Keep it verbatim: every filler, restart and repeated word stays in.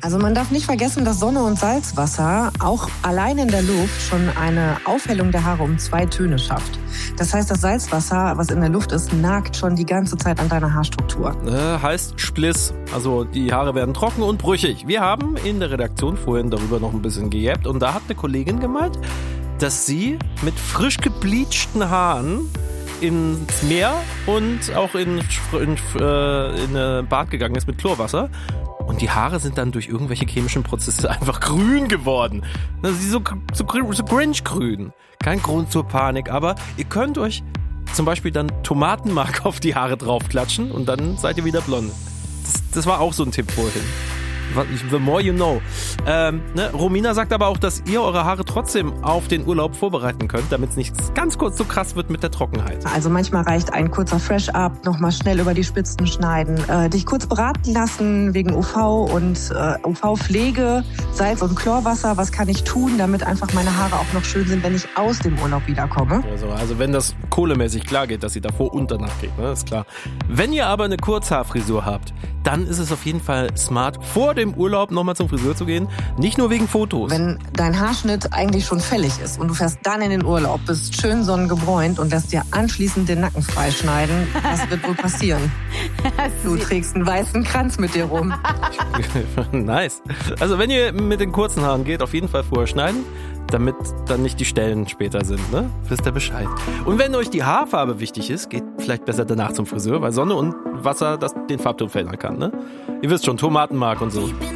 Also man darf nicht vergessen, dass Sonne und Salzwasser auch allein in der Luft schon eine Aufhellung der Haare um zwei Töne schafft. Das heißt, das Salzwasser, was in der Luft ist, nagt schon die ganze Zeit an deiner Haarstruktur. Äh, heißt Spliss. Also die Haare werden trocken und brüchig. Wir haben in der Redaktion vorhin darüber noch ein bisschen gejappt und da hat eine Kollegin gemeint, dass sie mit frisch gebleachten Haaren ins Meer und auch in, in, äh, in ein Bad gegangen ist mit Chlorwasser. Und die Haare sind dann durch irgendwelche chemischen Prozesse einfach grün geworden. Also so, so, so Grinch-grün. Kein Grund zur Panik, aber ihr könnt euch zum Beispiel dann Tomatenmark auf die Haare draufklatschen und dann seid ihr wieder blond. Das, das war auch so ein Tipp vorhin. The more you know. Ähm, ne? Romina sagt aber auch, dass ihr eure Haare trotzdem auf den Urlaub vorbereiten könnt, damit es nicht ganz kurz so krass wird mit der Trockenheit. Also manchmal reicht ein kurzer Fresh-Up, nochmal schnell über die Spitzen schneiden, äh, dich kurz beraten lassen wegen U V und äh, U V-Pflege, Salz- und Chlorwasser. Was kann ich tun, damit einfach meine Haare auch noch schön sind, wenn ich aus dem Urlaub wiederkomme? Also, also wenn das kohlemäßig klar geht, dass sie davor und danach geht, ne? Ist klar. Wenn ihr aber eine Kurzhaarfrisur habt, dann ist es auf jeden Fall smart, vor dem Urlaub nochmal zum Friseur zu gehen. Nicht nur wegen Fotos. Wenn dein Haarschnitt eigentlich schon fällig ist und du fährst dann in den Urlaub, bist schön sonnengebräunt und lässt dir anschließend den Nacken freischneiden, was wird wohl passieren? Du trägst einen weißen Kranz mit dir rum. Nice. Also wenn ihr mit den kurzen Haaren geht, auf jeden Fall vorher schneiden, damit dann nicht die Stellen später sind, ne? Wisst ihr Bescheid. Und wenn euch die Haarfarbe wichtig ist, geht vielleicht besser danach zum Friseur, weil Sonne und Wasser das den Farbton verändern kann, ne? Ihr wisst schon, Tomatenmark und so.